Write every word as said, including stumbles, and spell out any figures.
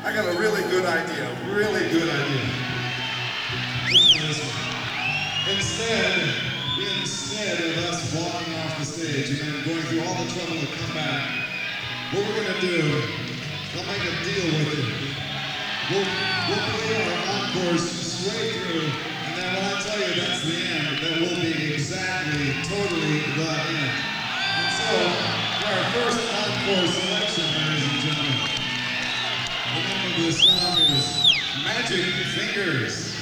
I got a really good idea, really good idea. Instead, instead of us walking off the stage and then going through all the trouble to come back, what we're gonna do, I'll make a deal with you. We'll, we'll play our encores straight through, and then when I tell you that's the end, that will be exactly, totally the end. And so, for our first encore selection, ladies and gentlemen, the name of this song is Magic Fingers.